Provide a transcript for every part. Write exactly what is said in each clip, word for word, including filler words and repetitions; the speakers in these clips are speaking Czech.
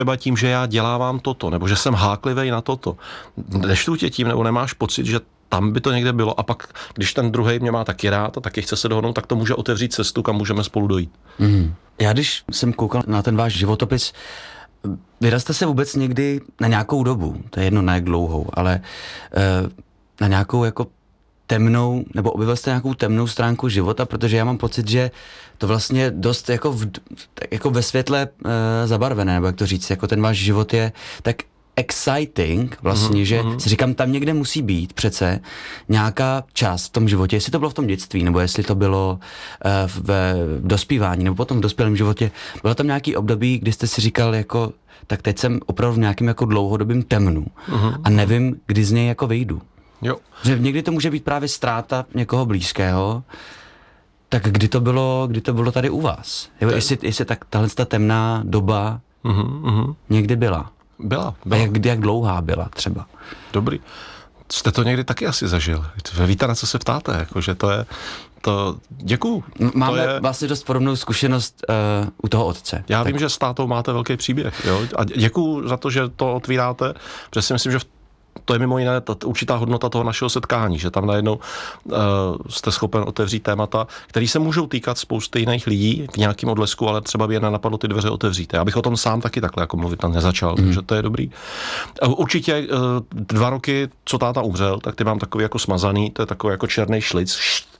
třeba tím, že já dělávám toto, nebo že jsem háklivej na toto. Neštvu tě tím, nebo nemáš pocit, že tam by to někde bylo a pak, když ten druhej mě má taky rád a taky chce se dohodnout, tak to může otevřít cestu, kam můžeme spolu dojít. Mm. Já když jsem koukal na ten váš životopis, vydal jste se vůbec někdy na nějakou dobu, to je jedno na jak dlouhou, ale uh, na nějakou jako temnou, nebo objevil jste nějakou temnou stránku života, protože já mám pocit, že to vlastně dost jako, v, jako ve světle uh, zabarvené, nebo jak to říct, jako ten váš život je tak exciting vlastně, mm-hmm. že si říkám, tam někde musí být přece nějaká část v tom životě, jestli to bylo v tom dětství, nebo jestli to bylo uh, v, v dospívání, nebo potom v dospělém životě, bylo tam nějaký období, kdy jste si říkal jako, tak teď jsem opravdu v nějakým jako dlouhodobým temnu mm-hmm. a nevím, kdy z něj jako vyjdu. Jo. Že někdy to může být právě ztráta někoho blízkého, tak kdy to bylo, kdy to bylo tady u vás? Jo, jestli, jestli tak tahle ta temná doba mm-hmm. někdy byla? Byla. byla. A jak, jak dlouhá byla třeba? Dobrý. Jste to někdy taky asi zažil. Víte, na co se ptáte, jakože to je, to, děkuju. Máme to je... vlastně dost podobnou zkušenost uh, u toho otce. Já tak. vím, že s tátou máte velký příběh, jo? A děkuju za to, že to otvíráte, protože si myslím, že v to je mimo jiné ta určitá hodnota toho našeho setkání, že tam najednou uh, jste schopen otevřít témata, které se můžou týkat spousty jiných lidí v nějakým odlesku, ale třeba by je nenapadlo ty dveře otevřít. Já bych o tom sám taky takhle jako mluvit tam nezačal, mm. takže to je dobrý. Uh, určitě uh, dva roky, co táta umřel, tak ty mám takový jako smazaný, to je takový jako černý šlic.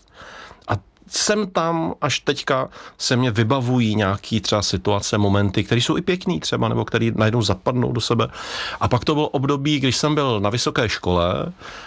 A sem tam až teďka se mě vybavují nějaký třeba situace, momenty, které jsou i pěkný třeba, nebo které najednou zapadnou do sebe. A pak to bylo období, když jsem byl na vysoké škole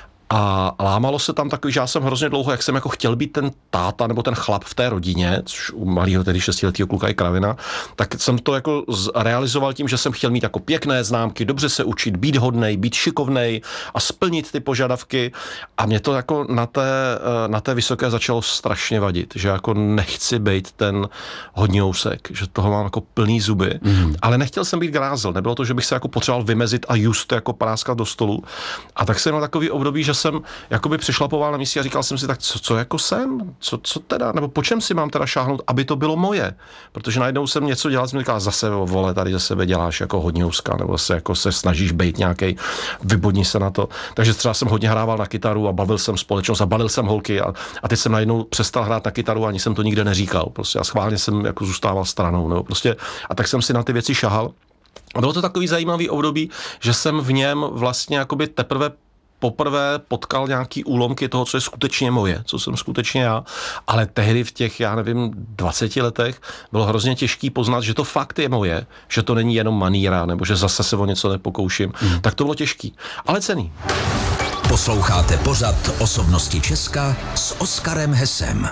a lámalo se tam takový, že já jsem hrozně dlouho, jak jsem jako chtěl být ten táta nebo ten chlap v té rodině, což u malého tedy šestiletého kluka je kravina, tak jsem to jako realizoval tím, že jsem chtěl mít jako pěkné známky, dobře se učit, být hodnej, být šikovnej a splnit ty požadavky. A mě to jako na té, na té vysoké začalo strašně vadit, že jako nechci být ten hodňousek, že toho mám jako plný zuby, mm. ale nechtěl jsem být grázel, nebylo to, že bych se jako potřeboval vymezit a just jako práskat do stolu. A tak jsem měl takový období, že jsem jakoby přešlapoval na místě a říkal jsem si, tak co, co jako jsem? Co, co teda? Nebo po čem si mám teda šáhnout, aby to bylo moje? Protože najednou jsem něco dělal, jsem říkal, zase vole, tady ze sebe děláš jako hodňouska, nebo se jako se snažíš být nějaký, vybodni se na to. Takže třeba jsem hodně hrával na kytaru a bavil jsem společnost a balil jsem holky a, a teď jsem najednou přestal hrát na kytaru, ani jsem to nikde neříkal. Prostě a schválně jsem jako zůstával stranou, nebo prostě a tak jsem si na ty věci šahal. A bylo to takový zajímavý období, že jsem v něm vlastně jakoby teprve poprvé potkal nějaký úlomky toho, co je skutečně moje, co jsem skutečně já, ale tehdy v těch, já nevím, dvaceti letech bylo hrozně těžký poznat, že to fakt je moje, že to není jenom maníra, nebo že zase se o něco nepokouším, mm. tak to bylo těžký, ale cenný. Posloucháte pořad Osobnosti Česka s Oskarem Hesem.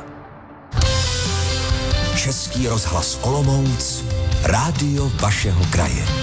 Český rozhlas Olomouc, rádio vašeho kraje.